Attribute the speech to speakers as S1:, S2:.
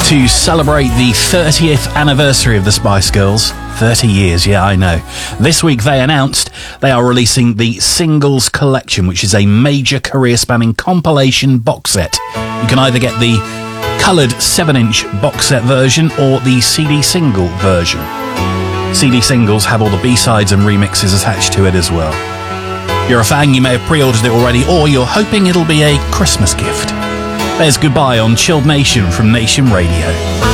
S1: To celebrate the 30th anniversary of the Spice Girls. 30 years, yeah, I know. This week they announced they are releasing the Singles Collection, which is a major career-spanning compilation box set. You can either get the coloured 7-inch box set version or the CD single version. CD singles have all the B-sides and remixes attached to it as well. If you're a fan, you may have pre-ordered it already, or you're hoping it'll be a Christmas gift. There's Goodbye on Chilled Nation from Nation Radio.